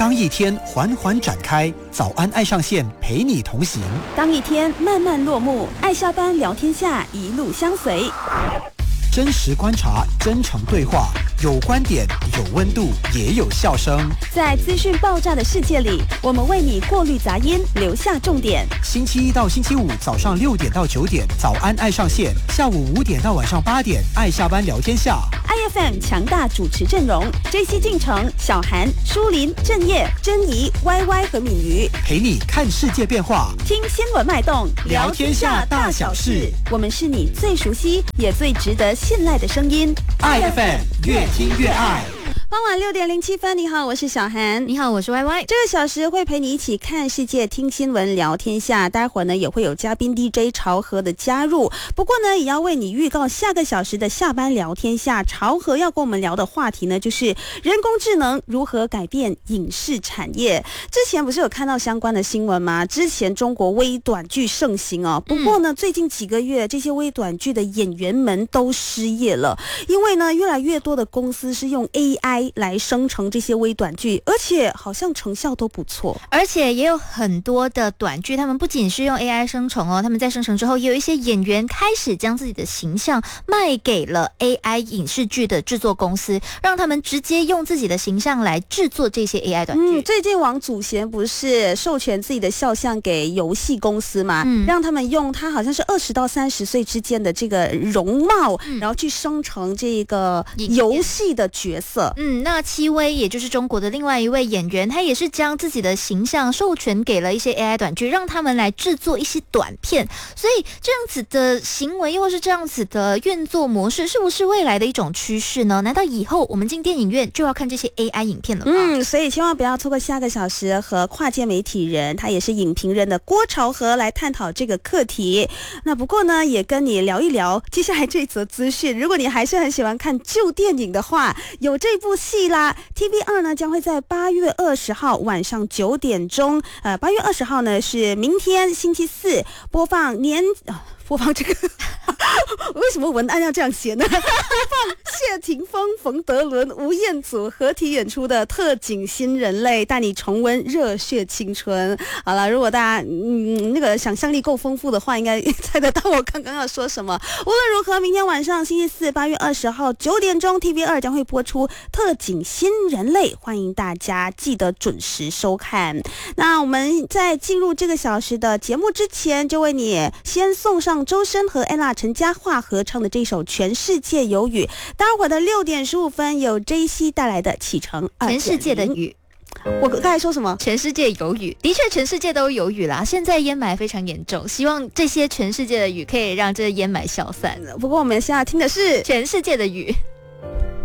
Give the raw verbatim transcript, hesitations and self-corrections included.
当一天缓缓展开，早安爱上线陪你同行； 当一天慢慢落幕，爱下班聊天下一路相随。 真实观察，真诚对话，有观点，有温度，也有笑声。 在资讯爆炸的世界里，我们为你过滤杂音，留下重点。 星期一到星期五早上六点到九点，早安爱上线；下午五点到晚上八点，爱下班聊天下。 I F M 强大主持阵容 ：J C 进城、小韩、舒林、郑业、珍妮、Y Y 和敏瑜， 陪你看世界变化， 听新闻脉动， 聊天下大小事。 我们是你最熟悉也最值得信赖的声音。 I F M 越听越爱。 傍晚六点零七分，你好，我是小韩。 你好，我是 Y Y。 这个小时会陪你一起看世界、听新闻、聊天下。待会儿呢也会有嘉宾 D J 朝和的加入。不过呢，也要为你预告下个小时的下班聊天下。朝和要跟我们聊的话题呢，就是人工智能如何改变影视产业。之前不是有看到相关的新闻吗？之前中国微短剧盛行哦，不过呢，嗯、最近几个月这些微短剧的演员们都失业了，因为呢，越来越多的公司是用 A I。来生成这些微短剧，而且好像成效都不错， 而且也有很多的短剧，他们不仅是用 A I 生成哦，他们在生成之后，也有一些演员开始将自己的形象卖给了 A I 影视剧的制作公司，让他们直接用自己的形象来制作这些 A I 短剧。 嗯，最近王祖贤不是授权自己的肖像给游戏公司嘛，嗯、让他们用他好像是二十到三十岁之间的这个容貌，嗯、然后去生成这个游戏的角色。 嗯。嗯，那戚薇也就是中国的另外一位演员，他也是将自己的形象授权给了一些 A I 短剧，让他们来制作一些短片。所以这样子的行为，又或是这样子的运作模式，是不是未来的一种趋势呢？难道以后我们进电影院就要看这些 A I 影片了吗？ 嗯，所以千万不要错过下个小时和跨界媒体人，他也是影评人的郭朝和来探讨这个课题。那不过呢，也跟你聊一聊接下来这则资讯。如果你还是很喜欢看旧电影的话，有这部戏啦 T V 二 呢将会在八月二十号晚上九点钟，呃，八月二十号呢是明天星期四播放年。啊播放这个为什么文案要这样写呢？播放谢霆锋、冯德伦、吴彦祖合体演出的特警新人类，带你重温热血青春。好了，如果大家嗯那个想象力够丰富的话，应该猜得到我刚刚要说什么。无论如何，明天晚上星期四八月二十号九点钟 T V 二 将会播出特警新人类，欢迎大家记得准时收看。那我们在进入这个小时的节目之前，就为你先送上周深和 Ella 陈嘉桦合唱的这首《全世界有雨》。待会儿的六点十五分，有 J C 带来的启程二点零。 全世界的雨。 我刚才说什么？ 全世界有雨，的确全世界都有雨啦。现在淹霾非常严重，希望这些全世界的雨可以让这个淹霾消散。 不过我们现在听的是全世界的雨。